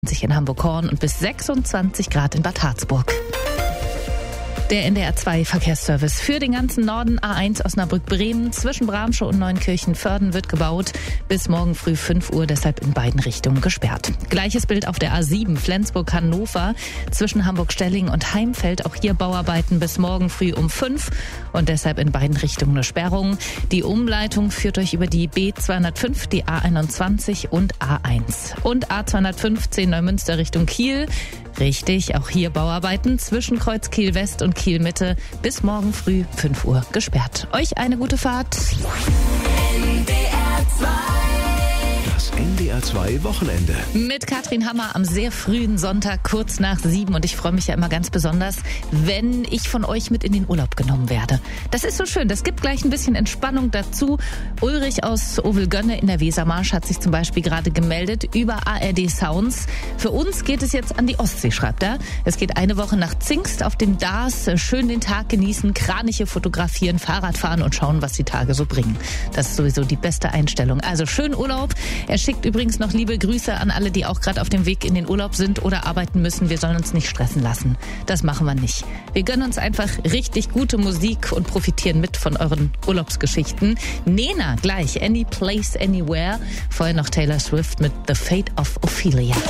in Hamburg-Horn und bis 26 Grad in Bad Harzburg. Der NDR2 Verkehrsservice für den ganzen Norden. A1 Osnabrück-Bremen zwischen Bramsche und Neunkirchen-Vörden wird gebaut. Bis morgen früh 5 Uhr, deshalb in beiden Richtungen gesperrt. Gleiches Bild auf der A7 Flensburg-Hannover zwischen Hamburg-Stelling und Heimfeld. Auch hier Bauarbeiten bis morgen früh um 5 und deshalb in beiden Richtungen eine Sperrung. Die Umleitung führt euch über die B205, die A21 und A1. Und A215 Neumünster Richtung Kiel. Richtig, auch hier Bauarbeiten zwischen Kreuz Kiel West und Kiel Mitte bis morgen früh 5 Uhr gesperrt. Euch eine gute Fahrt. Das NDR2 Wochenende. Mit Katrin Hammer am sehr frühen Sonntag, kurz nach 7. Und ich freue mich ja immer ganz besonders, wenn ich von euch mit in den Urlaub genommen werde. Das ist so schön. Das gibt gleich ein bisschen Entspannung dazu. Ulrich aus Ovelgönne in der Wesermarsch hat sich zum Beispiel gerade gemeldet über ARD Sounds. Für uns geht es jetzt an die Ostsee, schreibt er. Es geht eine Woche nach Zingst auf dem Dars. Schön den Tag genießen, Kraniche fotografieren, Fahrrad fahren und schauen, was die Tage so bringen. Das ist sowieso die beste Einstellung. Also schönen Urlaub. Er schickt übrigens noch liebe Grüße an alle, die auch gerade auf dem Weg in den Urlaub sind oder arbeiten müssen. Wir sollen uns nicht stressen lassen. Das machen wir nicht. Wir gönnen uns einfach richtig gute Musik und profitieren mit von euren Urlaubsgeschichten. Nena gleich, Any Place, Anywhere. Vorher noch Taylor Swift mit The Fate of Ophelia.